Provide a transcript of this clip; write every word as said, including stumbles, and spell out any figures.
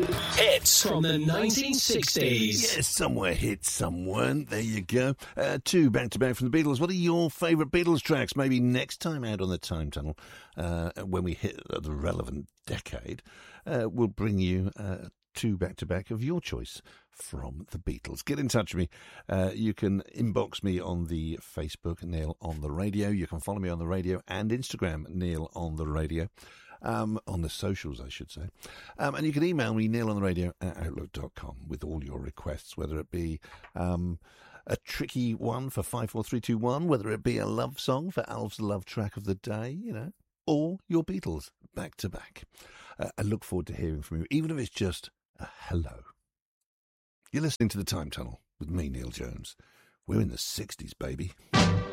Hits from the nineteen sixties. Yes, somewhere hit someone. There you go. Uh, two back-to-back from the Beatles. What are your favourite Beatles tracks? Maybe next time out on the Time Tunnel, uh, when we hit the relevant decade, uh, we'll bring you uh, two back-to-back of your choice from the Beatles. Get in touch with me. Uh, you can inbox me on the Facebook, Neil on the Radio. You can follow me on the radio and Instagram, Neil on the Radio. Um, on the socials, I should say. Um, and you can email me, neil on the radio at outlook dot com, with all your requests, whether it be um, a tricky one for five four three two one, whether it be a love song for Alf's Love Track of the Day, you know, or your Beatles back to back. Uh, I look forward to hearing from you, even if it's just a hello. You're listening to The Time Tunnel with me, Neil Jones. We're in the sixties, baby.